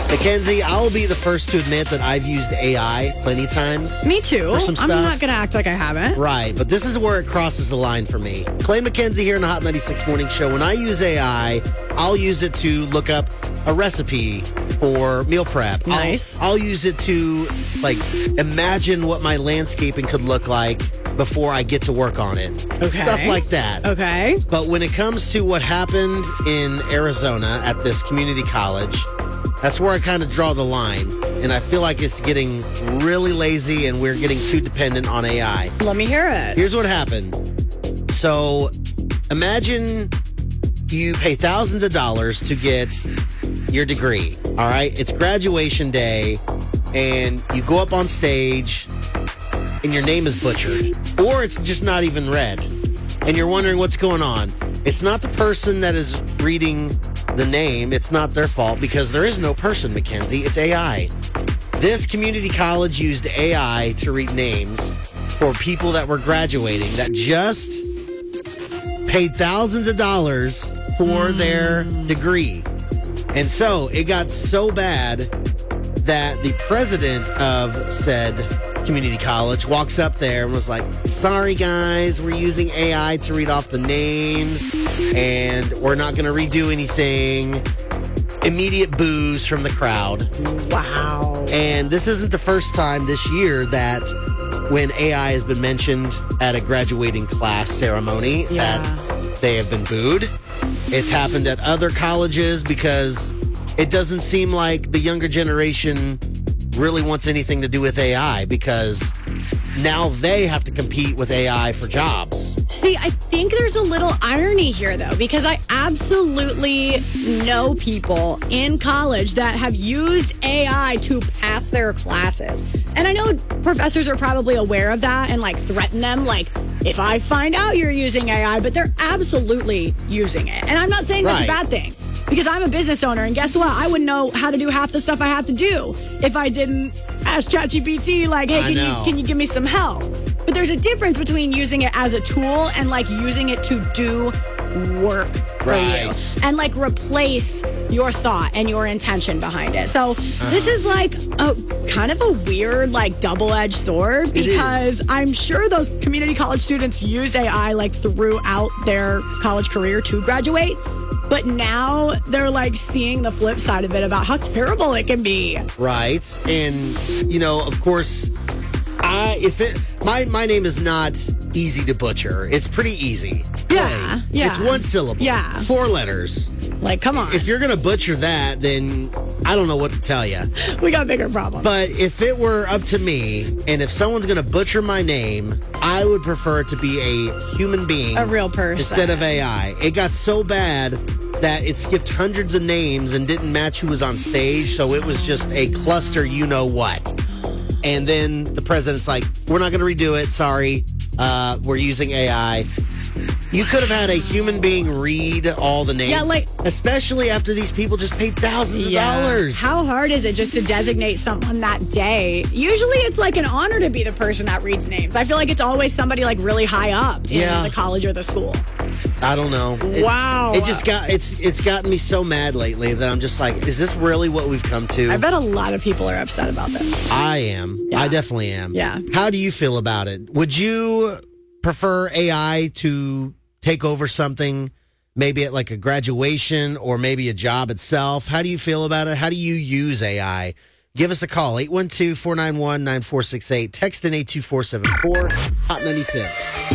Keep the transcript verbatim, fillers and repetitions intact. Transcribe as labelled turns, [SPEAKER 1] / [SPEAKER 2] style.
[SPEAKER 1] Mackenzie, I'll be the first to admit that I've used A I plenty times.
[SPEAKER 2] Me too.
[SPEAKER 1] For some
[SPEAKER 2] I'm
[SPEAKER 1] stuff.
[SPEAKER 2] not going to act like I haven't.
[SPEAKER 1] Right, but this is where it crosses the line for me. Clay Mackenzie here in the Hot ninety-six Morning Show. When I use A I, I'll use it to look up a recipe for meal prep.
[SPEAKER 2] Nice.
[SPEAKER 1] I'll, I'll use it to, like, imagine what my landscaping could look like before I get to work on it.
[SPEAKER 2] Okay.
[SPEAKER 1] Stuff like that.
[SPEAKER 2] Okay.
[SPEAKER 1] But when it comes to what happened in Arizona at this community college, that's where I kind of draw the line. And I feel like it's getting really lazy and we're getting too dependent on A I.
[SPEAKER 2] Let me hear it.
[SPEAKER 1] Here's what happened. So imagine you pay thousands of dollars to get your degree. All right. It's graduation day and you go up on stage and your name is butchered, or it's just not even read, and you're wondering what's going on. It's not the person that is reading the name. It's not their fault because there is no person, Mackenzie. It's A I. This community college used A I to read names for people that were graduating that just paid thousands of dollars for their degree. And so it got so bad that the president of said community college walks up there and was like, sorry guys, we're using A I to read off the names and we're not going to redo anything. Immediate boos from the crowd.
[SPEAKER 2] Wow.
[SPEAKER 1] And this isn't the first time this year that when A I has been mentioned at a graduating class ceremony
[SPEAKER 2] Yeah.
[SPEAKER 1] that they have been booed. It's happened at other colleges because it doesn't seem like the younger generation really wants anything to do with A I because now they have to compete with A I for jobs.
[SPEAKER 2] See, I think there's a little irony here, though, because I absolutely know people in college that have used A I to pass their classes. And I know professors are probably aware of that and, like, threaten them, like, if I find out you're using A I, but they're absolutely using it. And I'm not saying that's
[SPEAKER 1] Right.
[SPEAKER 2] a bad thing. Because I'm a business owner, and guess what? I wouldn't know how to do half the stuff I have to do if I didn't ask ChatGPT, like, hey,
[SPEAKER 1] I
[SPEAKER 2] can you
[SPEAKER 1] know.
[SPEAKER 2] can you give me some help? But there's a difference between using it as a tool and, like, using it to do work for
[SPEAKER 1] Right.
[SPEAKER 2] you. And, like, replace your thought and your intention behind it. So this is, like, a kind of a weird, like, double-edged sword
[SPEAKER 1] It
[SPEAKER 2] because
[SPEAKER 1] is.
[SPEAKER 2] I'm sure those community college students used A I, like, throughout their college career to graduate. But now they're like seeing the flip side of it about how terrible it can be.
[SPEAKER 1] Right. And, you know, of course, I if it my my name is not easy to butcher. It's pretty easy.
[SPEAKER 2] Yeah,
[SPEAKER 1] Clay.
[SPEAKER 2] yeah.
[SPEAKER 1] It's one syllable.
[SPEAKER 2] Yeah.
[SPEAKER 1] Four letters.
[SPEAKER 2] Like, come on.
[SPEAKER 1] If you're going to butcher that, then I don't know what to tell you.
[SPEAKER 2] We got bigger problems.
[SPEAKER 1] But if it were up to me, and if someone's going to butcher my name, I would prefer it to be a human being.
[SPEAKER 2] A real person.
[SPEAKER 1] Instead of A I. It got so bad that it skipped hundreds of names and didn't match who was on stage, so it was just a cluster you know what. And then the president's like, we're not going to redo it, sorry. Uh, we're using A I. You could have had a human being read all the names.
[SPEAKER 2] Yeah, like-
[SPEAKER 1] especially after these people just paid thousands
[SPEAKER 2] Yeah.
[SPEAKER 1] of dollars.
[SPEAKER 2] How hard is it just to designate someone that day? Usually it's like an honor to be the person that reads names. I feel like it's always somebody like really high up in
[SPEAKER 1] Yeah.
[SPEAKER 2] the college or the school.
[SPEAKER 1] I don't know. It-
[SPEAKER 2] Wow.
[SPEAKER 1] It just got it's it's gotten me so mad lately that I'm just like, is this really what we've come to?
[SPEAKER 2] I bet a lot of people are upset about this.
[SPEAKER 1] I am.
[SPEAKER 2] Yeah.
[SPEAKER 1] I definitely am.
[SPEAKER 2] Yeah.
[SPEAKER 1] How do you feel about it? Would you prefer A I to take over something, maybe at like a graduation or maybe a job itself? How do you feel about it? How do you use A I? Give us a call, eight one two, four nine one, nine four six eight. Text in eight two four seven four, Top ninety-six.